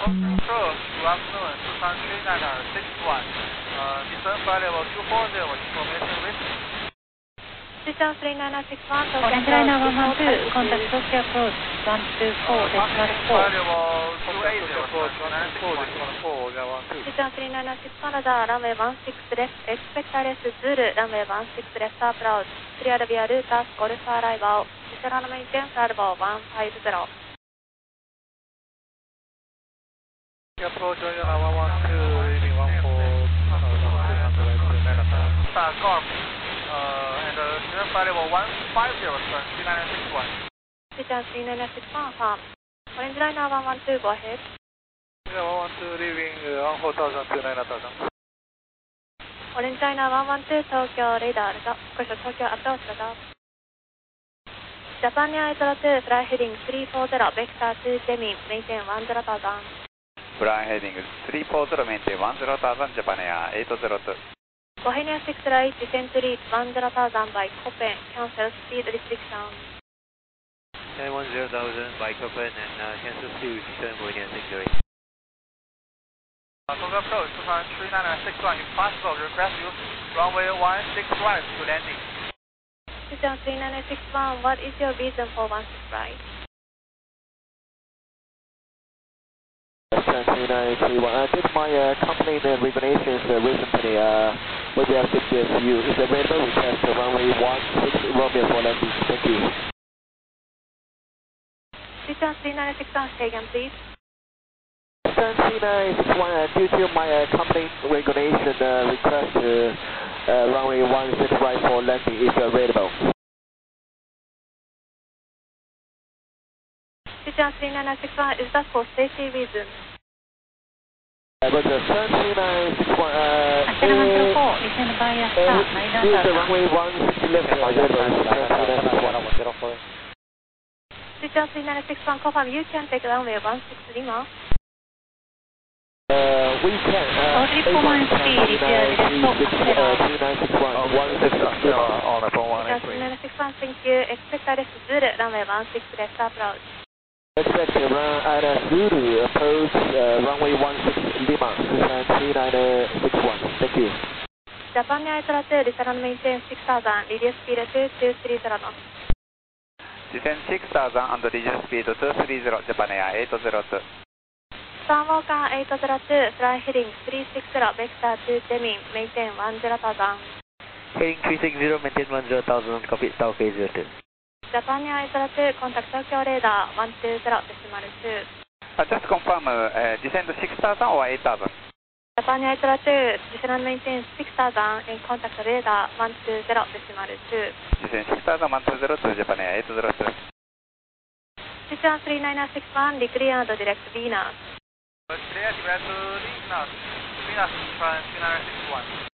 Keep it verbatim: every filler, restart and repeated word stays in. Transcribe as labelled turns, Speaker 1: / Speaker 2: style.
Speaker 1: Control, good afternoon, Tucson three nine six one. Uh, descent flight level two four zero, information with.
Speaker 2: Tucson three nine six one,
Speaker 3: Orange Liner one one two, contact Tokyo approach one two four decimal four.
Speaker 1: Flight level two eight zero, Tucson
Speaker 2: Tucson three nine six one, radar, runway one six left, expect R S Zulu, runway one six left approach, clear via Lucas, Golf arrival, Tucson maintain flight level one five zero.
Speaker 1: Approach one one two, leaving one four, Star Golf, uh, and uh, descent flight level one five zero, three nine six one.
Speaker 2: Tucson three nine six one, farm. Orange Liner one one two, go ahead.
Speaker 1: Yeah, one one two, leaving uh, one four thousand, two nine thousand.
Speaker 2: Orange Liner one one two, Tokyo radar, question Tokyo approach radar. Japan Air zero two, fly heading three four zero, vector two Demi, maintain one zero thousand.
Speaker 4: Fly heading three four zero, maintain one zero thousand, Japan Air eight zero two.
Speaker 2: Bohemia six right, descent to reach one zero thousand by Copen, cancel speed restriction.
Speaker 5: ten one zero thousand by Copen and uh, cancel speed restriction, Bohemia six right.
Speaker 1: Tokyo approach, Tucson three nine six one, if possible, request you runway one six right to landing.
Speaker 2: Tucson three nine six one, what is your reason for one six right?
Speaker 6: Tucson three nine three one, uh, did my uh, company name regulations uh, recently, uh, maybe I'll give this to you. Is available, request uh, runway one six Romeo for landing. Thank you.
Speaker 2: Tucson three nine six one, say again please.
Speaker 6: Tucson three nine six one, uh, due to my uh, company regulation, uh, request uh, uh, runway one six right for landing is available.
Speaker 2: Tucson three nine six one, is that for safety reasons?
Speaker 6: Uh, but uh, Tucson three nine six one, uh,
Speaker 3: Antenna one zero four, descend via star, nine
Speaker 6: use the
Speaker 3: thousand.
Speaker 6: runway one six left available.
Speaker 2: Tucson three nine six one, confirm you can take runway one six Lima.
Speaker 6: Uh, we can, uh,
Speaker 3: triple nine three, repair directo,
Speaker 6: three nine six one, one six Lima.
Speaker 2: Tucson three nine six one, thank you. Expect R S Zulu, runway one six left approach.
Speaker 6: Expect to run at a Zulu approach, uh, runway one six Lima, Tucson three nine six one. Thank you.
Speaker 2: Japan Air zero two, return maintain six thousand, reduce speed two two three zero knots.
Speaker 4: Descend six thousand and reduce speed two three zero, Japan Air eight zero two.
Speaker 2: Sunwalker eight zero two, fly heading three six zero, vector two Demi, maintain one zero thousand.
Speaker 5: Heading three six zero, maintain one zero thousand, copy South eight zero two.
Speaker 2: Japan Air zero two, contact Tokyo radar one two zero decimal two.
Speaker 4: Uh, just confirm, uh, descend six thousand or eight thousand?
Speaker 2: Japan Air zero two, descend maintain six thousand and contact radar one two zero decimal two.
Speaker 4: Descend six thousand one two zero to Japan Air eight zero two.
Speaker 2: Tucson three nine six one, declare and direct Venus.
Speaker 1: Clear direct to Venus, Venus, three nine six one.